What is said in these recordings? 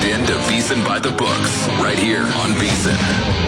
in to VSiN by the Books, right here on VSiN.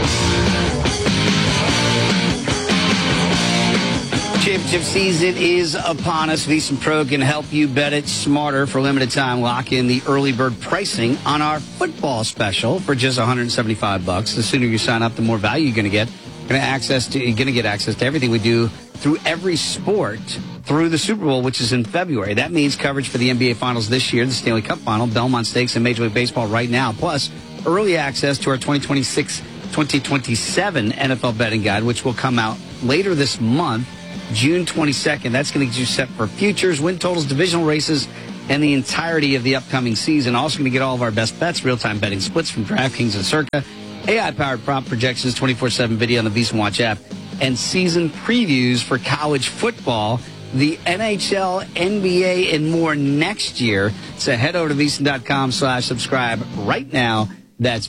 Championship season is upon us. VSiN Pro can help you bet it smarter for limited time. Lock in the early bird pricing on our football special for just $175. The sooner you sign up, the more value you're going to get. You're going to get access to everything we do through every sport through the Super Bowl, which is in February. That means coverage for the NBA Finals this year, the Stanley Cup Final, Belmont Stakes, and Major League Baseball right now. Plus, early access to our 2026-2027 NFL betting guide, which will come out later this month, June 22nd. That's going to get you set for futures, win totals, divisional races, and the entirety of the upcoming season. Also going to get all of our best bets, real-time betting splits from DraftKings and Circa, AI-powered prompt projections, 24/7 video on the VSiN Watch app, and season previews for college football, the NHL, NBA, and more next year. So head over to VSiN.com/subscribe right now. That's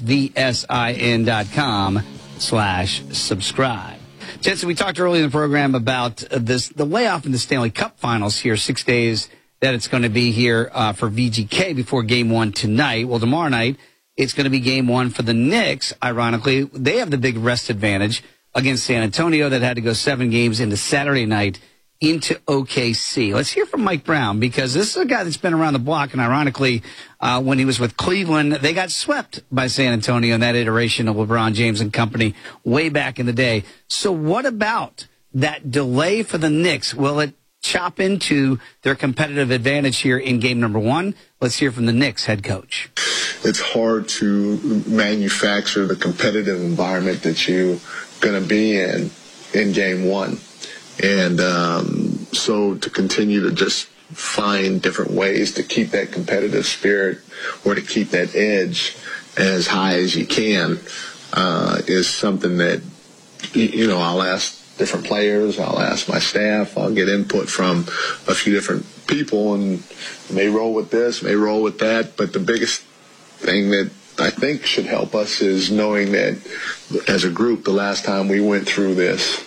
VSIN.com/subscribe. Jensen, we talked earlier in the program about the layoff in the Stanley Cup Finals here, 6 days that it's going to be here for VGK before Game 1 tonight. Well, tomorrow night, it's going to be Game 1 for the Knicks. Ironically, they have the big rest advantage against San Antonio that had to go 7 games into Saturday night into OKC. Let's hear from Mike Brown, because this is a guy that's been around the block, and ironically, when he was with Cleveland, they got swept by San Antonio in that iteration of LeBron James and company way back in the day. So what about that delay for the Knicks? Will it chop into their competitive advantage here in game number 1? Let's hear from the Knicks head coach. It's hard to manufacture the competitive environment that you're going to be in game 1. And so to continue to just find different ways to keep that competitive spirit or to keep that edge as high as you can is something that, I'll ask different players, I'll ask my staff, I'll get input from a few different people, and may roll with this, may roll with that. But the biggest thing that I think should help us is knowing that as a group, the last time we went through this,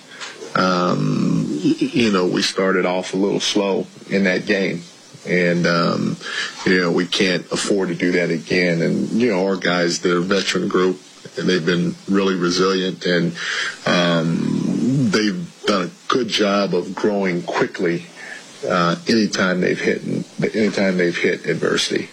we started off a little slow in that game. And, we can't afford to do that again. And, our guys, they're a veteran group, and they've been really resilient, and they've done a good job of growing quickly anytime they've hit adversity.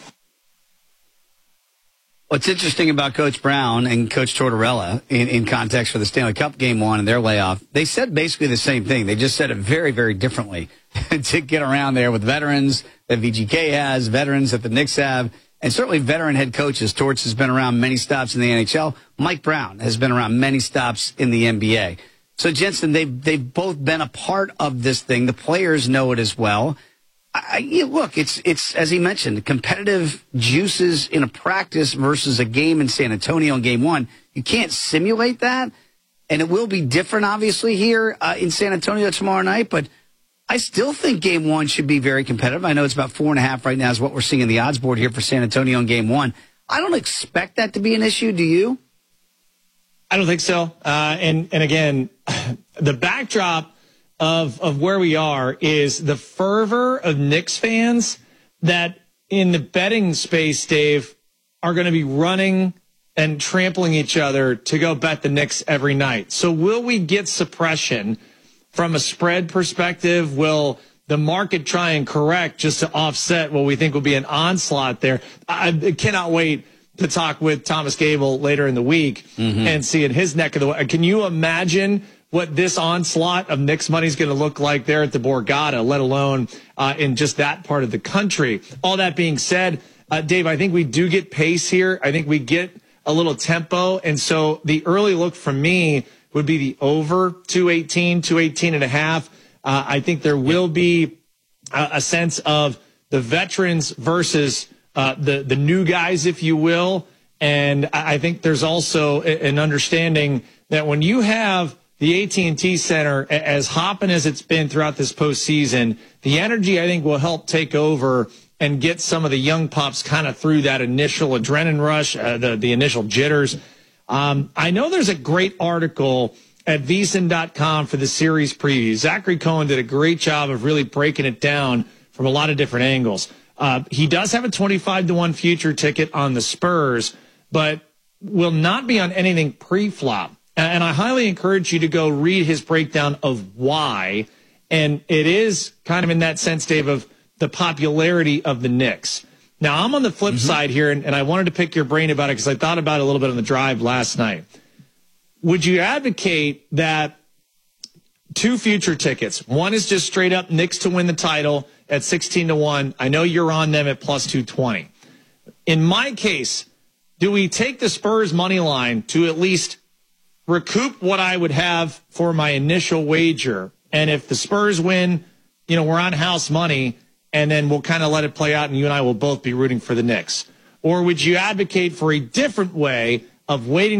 What's interesting about Coach Brown and Coach Tortorella in context for the Stanley Cup Game 1 and their layoff, they said basically the same thing. They just said it very, very differently to get around there with veterans that VGK has, veterans that the Knicks have, and certainly veteran head coaches. Torts has been around many stops in the NHL. Mike Brown has been around many stops in the NBA. So, Jensen, they've both been a part of this thing. The players know it as well. Look, it's as he mentioned, competitive juices in a practice versus a game in San Antonio in game 1. You can't simulate that, and it will be different, obviously, here in San Antonio tomorrow night. But I still think game 1 should be very competitive. I know it's about 4.5 right now is what we're seeing in the odds board here for San Antonio in game 1. I don't expect that to be an issue. Do you? I don't think so. And again, the backdrop of where we are is the fervor of Knicks fans that in the betting space, Dave, are going to be running and trampling each other to go bet the Knicks every night. So will we get suppression from a spread perspective? Will the market try and correct just to offset what we think will be an onslaught there? I cannot wait to talk with Thomas Gable later in the week and see in his neck of the woods. Can you imagine what this onslaught of Knicks money is going to look like there at the Borgata, let alone in just that part of the country? All that being said, Dave, I think we do get pace here. I think we get a little tempo. And so the early look from me would be the over 218 and a half. I think there will be a sense of the veterans versus the new guys, if you will. And I think there's also an understanding that when you have the AT&T Center, as hopping as it's been throughout this postseason, the energy, I think, will help take over and get some of the young pups kind of through that initial adrenaline rush, the initial jitters. I know there's a great article at VSiN.com for the series preview. Zachary Cohen did a great job of really breaking it down from a lot of different angles. He does have a 25-1 future ticket on the Spurs, but will not be on anything pre-flop. And I highly encourage you to go read his breakdown of why. And it is kind of in that sense, Dave, of the popularity of the Knicks. Now, I'm on the flip side here, and I wanted to pick your brain about it because I thought about it a little bit on the drive last night. Would you advocate that 2 future tickets? One is just straight up Knicks to win the title at 16-1. I know you're on them at plus 220. In my case, do we take the Spurs money line to at least recoup what I would have for my initial wager? And if the Spurs win, we're on house money, and then we'll kind of let it play out, and you and I will both be rooting for the Knicks. Or would you advocate for a different way of waiting